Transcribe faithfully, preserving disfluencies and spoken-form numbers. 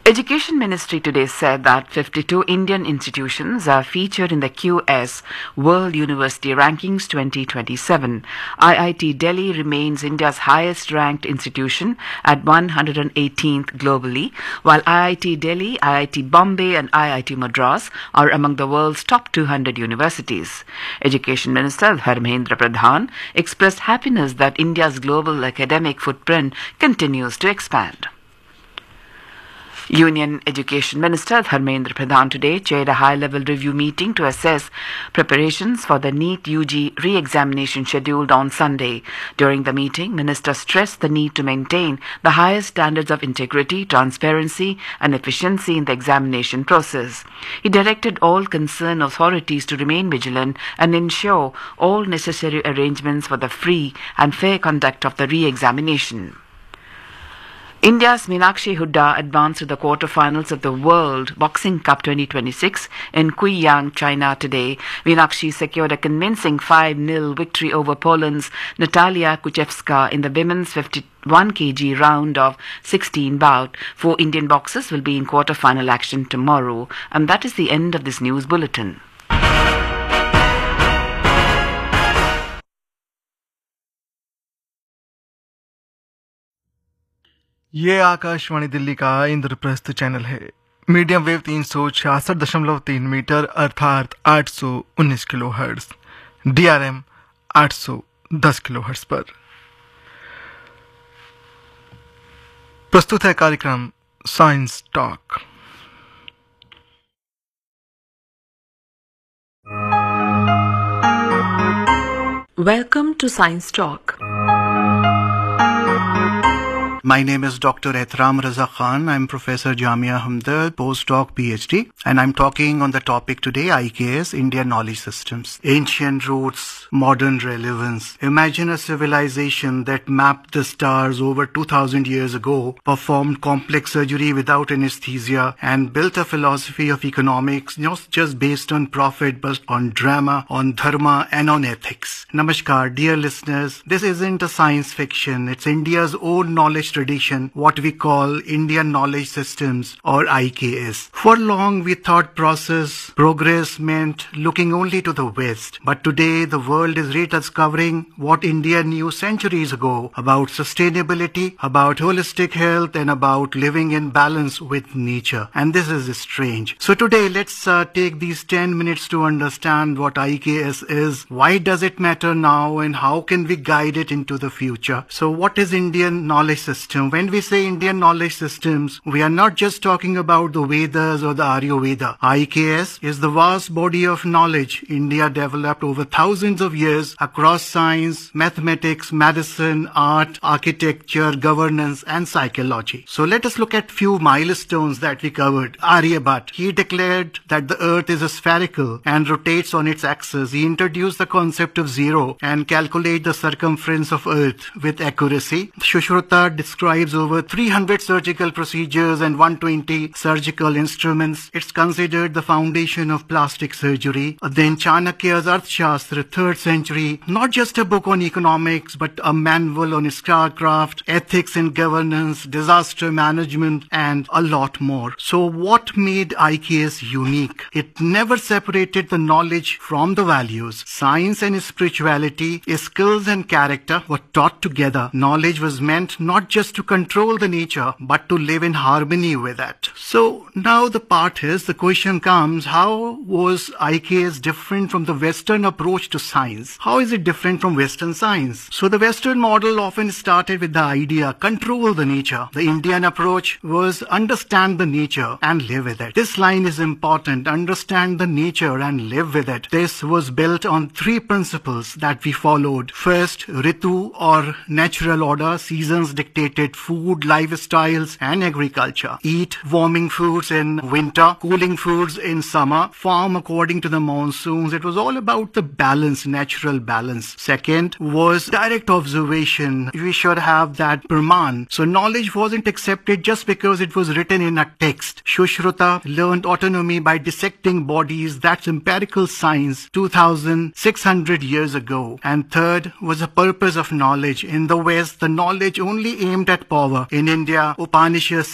Education Ministry today said that fifty-two Indian institutions are featured in the Q S World University Rankings twenty twenty-seven. I I T Delhi remains India's highest ranked institution at one hundred eighteenth globally, while I I T Delhi, I I T Bombay and I I T Madras are among the world's top two hundred universities. Education Minister Dharmendra Pradhan expressed happiness that India's global academic footprint continues to expand. Union Education Minister Dharmendra Pradhan today chaired a high-level review meeting to assess preparations for the NEET U G re-examination scheduled on Sunday. During the meeting, Minister stressed the need to maintain the highest standards of integrity, transparency and efficiency in the examination process. He directed all concerned authorities to remain vigilant and ensure all necessary arrangements for the free and fair conduct of the re-examination. India's Meenakshi Hooda advanced to the quarter-finals of the World Boxing Cup twenty twenty-six in Guiyang, China today. Meenakshi secured a convincing five nil victory over Poland's Natalia Kuchevska in the women's fifty-one kilogram round of sixteen bout. Four Indian boxers will be in quarter-final action tomorrow. And that is the end of this news bulletin. ये आकाशवाणी दिल्ली का Indraprastha channel है। Medium wave तीन सौ छियासठ दशमलव तीन metre अर्थात आठ सौ उन्नीस kilo hertz, D R M आठ सौ दस किलो हर्ट्ज पर प्रस्तुत है कार्यक्रम science talk. Welcome to Science Talk. My name is Doctor Ehtaram Raza Khan. I'm Professor Jamia Hamdard, postdoc PhD, and I'm talking on the topic today, I K S, Indian Knowledge Systems. Ancient roots, modern relevance. Imagine a civilization that mapped the stars over two thousand years ago, performed complex surgery without anesthesia, and built a philosophy of economics not just based on profit, but on drama, on dharma, and on ethics. Namaskar, dear listeners. This isn't a science fiction. It's India's own knowledge tradition, what we call Indian Knowledge Systems or I K S. For long we thought process, progress meant looking only to the West. But today the world is rediscovering what India knew centuries ago about sustainability, about holistic health and about living in balance with nature. And this is strange. So today let's uh, take these ten minutes to understand what I K S is, why does it matter now and how can we guide it into the future. So what is Indian Knowledge System? When we say Indian knowledge systems, we are not just talking about the Vedas or the Ayurveda. I K S is the vast body of knowledge India developed over thousands of years across science, mathematics, medicine, art, architecture, governance, and psychology. So let us look at few milestones that we covered. Aryabhatta, he declared that the earth is a spherical and rotates on its axis. He introduced the concept of zero and calculate the circumference of earth with accuracy. Sushruta describes over three hundred surgical procedures and one hundred twenty surgical instruments. It's considered the foundation of plastic surgery. Then Chanakya's Arthashastra, third century, not just a book on economics, but a manual on statecraft, ethics and governance, disaster management, and a lot more. So what made I K S unique? It never separated the knowledge from the values. Science and spirituality, skills and character were taught together. Knowledge was meant not just to control the nature, but to live in harmony with it. So now the part is, the question comes, how was I K S different from the Western approach to science? How is it different from Western science? So the Western model often started with the idea, control the nature. The Indian approach was understand the nature and live with it. This line is important, understand the nature and live with it. This was built on three principles that we followed. First, Ritu or natural order, seasons dictated food, lifestyles and agriculture. Eat warming foods in winter, cooling foods in summer, farm according to the monsoons. It was all about the balance, natural balance. Second was direct observation. We should have that Praman. So knowledge wasn't accepted just because it was written in a text. Sushruta learned autonomy by dissecting bodies. That's empirical science two thousand six hundred years ago. And third was the purpose of knowledge. In the West, the knowledge only aimed at power. In India, Upanishads